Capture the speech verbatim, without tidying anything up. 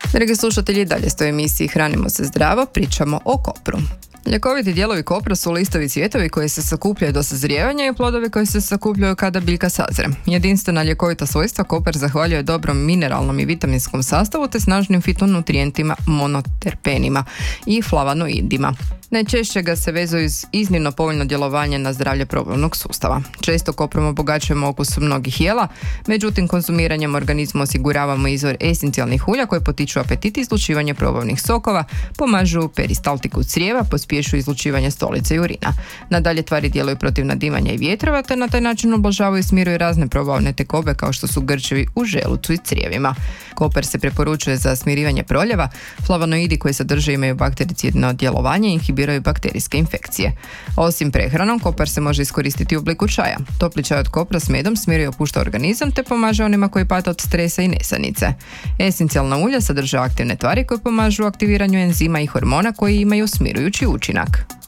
Dragi slušatelji, dalje ste u emisiji Hranimo se zdravo, pričamo o kopru. Ljekoviti dijelovi kopra su listovi cvjetovi koji se sakupljaju do sazrijevanja i plodovi koji se sakupljaju kada biljka sazre. Jedinstvena ljekovita svojstva kopar zahvaljuje dobrom mineralnom i vitaminskom sastavu te snažnim fitonutrijentima, monoterpenima i flavonoidima. Najčešće ga se vezuju iz iznimno povoljno djelovanje na zdravlje probavnog sustava. Često koprom obogaćujemo okus mnogih jela, međutim konzumiranjem organizma osiguravamo izvor esencijalnih ulja koje potiču apetit i izlučivanje probavnih sokova, pomažu peristaltiku crijeva, pospješuju izlučivanje stolice i urina. Nadalje, tvari djeluju protiv nadimanja i vjetrova te na taj način ublažavaju i smiruju razne probavne tegobe kao što su grčevi u želucu i crijevima. Kopar se preporučuje za smirivanje proljeva, flavonoidi koji sadrže imaju baktericidno djelovanje i inhibiraju bakterijske infekcije. Osim prehranom, kopar se može iskoristiti u obliku čaja. Topli čaj od kopra s medom smiruje i opušta organizam te pomaže onima koji pate od stresa i nesanice. Esencijalna ulja sadrže aktivne tvari koje pomažu aktiviranju enzima i hormona koji imaju smirujući učinak.